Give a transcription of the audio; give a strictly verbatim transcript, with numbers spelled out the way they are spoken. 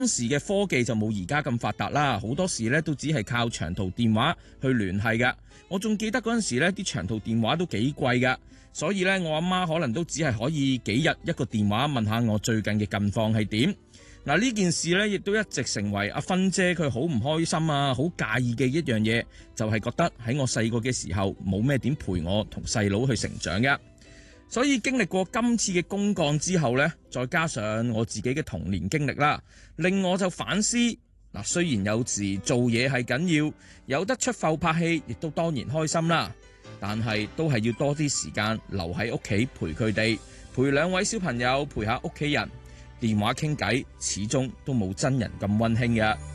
當時嘅科技就冇而家咁發達啦，好多時咧都只係靠長途電話去聯繫㗎。我仲記得嗰陣時咧，啲長途電話都幾貴㗎，所以咧我阿媽可能都只係可以幾日一個電話問下我最近嘅近況係點。嗱，呢件事咧亦都一直成為阿芬姐佢好唔開心啊，好介意嘅一樣嘢，就係覺得喺我細個嘅時候冇咩點陪我同細佬去成長嘅。所以經歷過今次嘅公幹之後呢，再加上我自己嘅童年經歷啦，令我就反思嗱。雖然有時做嘢係緊要，有得出埠拍戲，亦都當然開心啦。但係都係要多啲時間留喺屋企陪佢哋，陪兩位小朋友，陪下屋企人。電話傾偈始終都冇真人咁溫馨嘅。